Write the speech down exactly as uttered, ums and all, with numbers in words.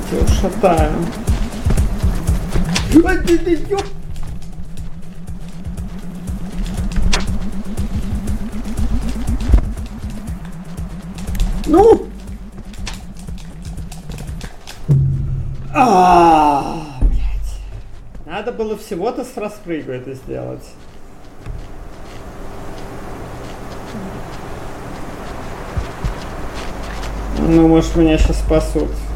Давайте ушатаем. Ну! А, блядь. Надо было всего-то с распрыгу это сделать. Ну, может, меня сейчас спасут.